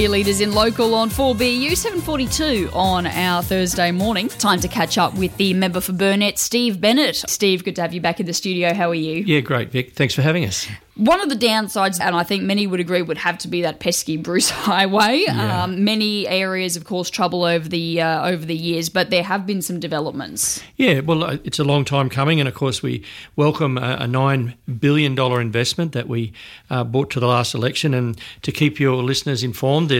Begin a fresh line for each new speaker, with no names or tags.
Leaders in local on 4BU 7:42 on our Thursday morning. Time to catch up with the member for Burnett, Steve Bennett. Steve, good to have you back in the studio. How are you?
Yeah, great, Vic. Thanks for having us.
One of the downsides, and I think many would agree, would have to be that pesky Bruce Highway.
Yeah.
Many areas, of course, trouble over the years, but there have been some developments.
Yeah, well, it's a long time coming, and of course we welcome a $9 billion investment that we brought to the last election. And to keep your listeners informed,